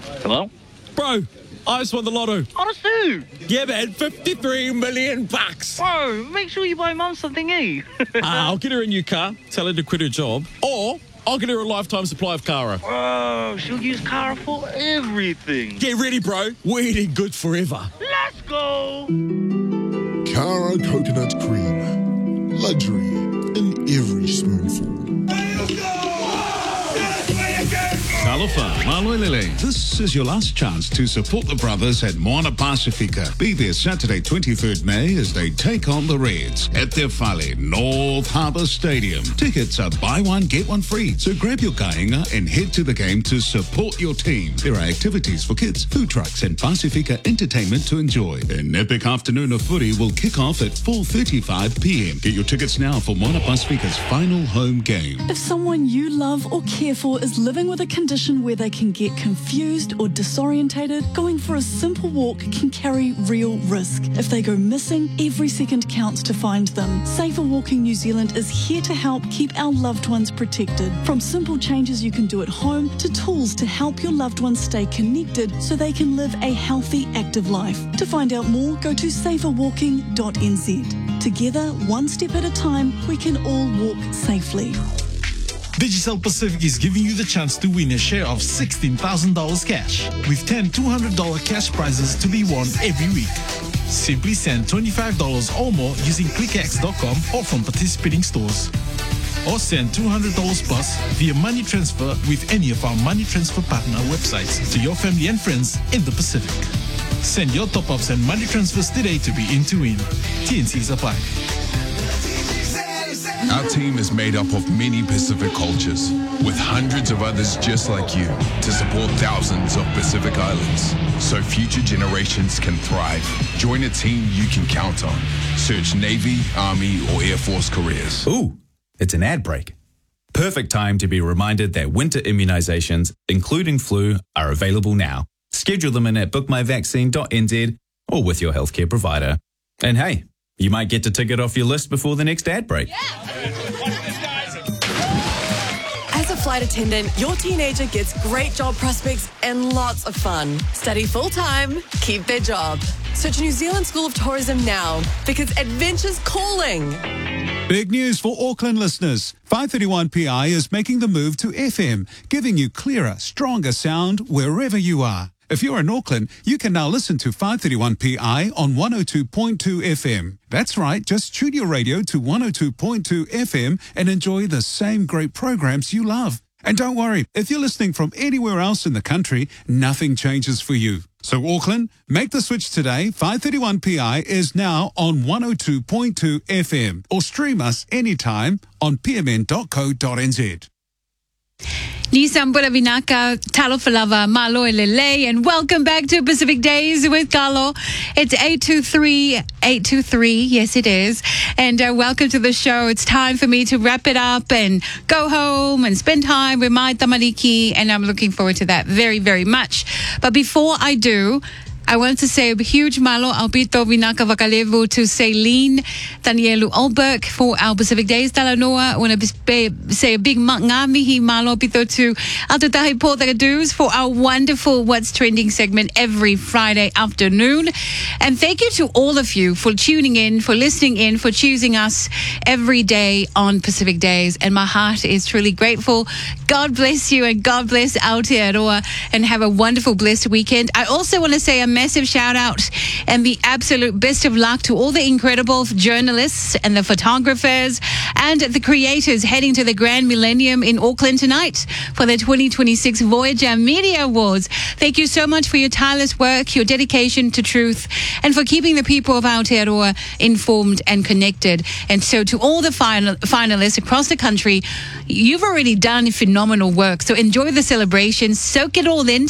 Hello? Bro, I just won the lotto. Honestly? Yeah, man, 53 million bucks. Bro, make sure you buy Mum something, eh? I'll get her a new car, tell her to quit her job, or I'll get her a lifetime supply of Cara. Bro, she'll use Cara for everything. Get ready, bro. We're eating good forever. Let's go! Cara coconut cream. Luxury in every spoonful. Talofa, Malolele. This is your last chance to support the brothers at Moana Pacifica. Be there Saturday, 23rd May, as they take on the Reds at their Fale North Harbour Stadium. Tickets are buy one, get one free. So grab your kainga and head to the game to support your team. There are activities for kids, food trucks, and Pacifica entertainment to enjoy. An epic afternoon of footy will kick off at 4:35 p.m. Get your tickets now for Moana Pacifica's final home game. If someone you love or care for is living with a condition where they can get confused or disorientated, going for a simple walk can carry real risk. If they go missing, every second counts to find them. Safer Walking New Zealand is here to help keep our loved ones protected. From simple changes you can do at home to tools to help your loved ones stay connected so they can live a healthy, active life. To find out more, go to saferwalking.nz. Together, one step at a time, we can all walk safely. Digicel Pacific is giving you the chance to win a share of $16,000 cash, with 10 $200 cash prizes to be won every week. Simply send $25 or more using clickx.com or from participating stores. Or send $200 plus via money transfer with any of our money transfer partner websites to your family and friends in the Pacific. Send your top-ups and money transfers today to be in to win. TNCs apply. Our team is made up of many Pacific cultures, with hundreds of others just like you, to support thousands of Pacific Islands, so future generations can thrive. Join a team you can count on. Search Navy, Army, or Air Force careers. Ooh, it's an ad break. Perfect time to be reminded that winter immunizations, including flu, are available now. Schedule them in at bookmyvaccine.nz or with your healthcare provider. And hey, you might get to tick it off your list before the next ad break. As a flight attendant, your teenager gets great job prospects and lots of fun. Study full-time, keep their job. Search New Zealand School of Tourism now, because adventure's calling. Big news for Auckland listeners. 531PI is making the move to FM, giving you clearer, stronger sound wherever you are. If you're in Auckland, you can now listen to 531PI on 102.2 FM. That's right, just tune your radio to 102.2 FM and enjoy the same great programs you love. And don't worry, if you're listening from anywhere else in the country, nothing changes for you. So Auckland, make the switch today. 531PI is now on 102.2 FM or stream us anytime on pmn.co.nz. Nisambura Vinaka, Talofalava, Malo Lele, and welcome back to Pacific Days with Carlo. It's 823. Yes, it is. And welcome to the show. It's time for me to wrap it up and go home and spend time with my tamariki, and I'm looking forward to that very, very much. But before I do, I want to say a huge malo albito vinaka vakalevu to Celine Danielu Olberg for our Pacific Days Talanoa. I want to say a big ngamihi malo pito to Altutahi Portagadus for our wonderful What's Trending segment every Friday afternoon. And thank you to all of you for tuning in, for listening in, for choosing us every day on Pacific Days. And my heart is truly grateful. God bless you and God bless Aotearoa, and have a wonderful, blessed weekend. I also want to say a massive shout out and the absolute best of luck to all the incredible journalists and the photographers and the creators heading to the Grand Millennium in Auckland tonight for the 2026 Voyager Media Awards. Thank you so much for your tireless work, your dedication to truth, and for keeping the people of Aotearoa informed and connected. And so to all the finalists across the country, you've already done phenomenal work. So enjoy the celebration, soak it all in.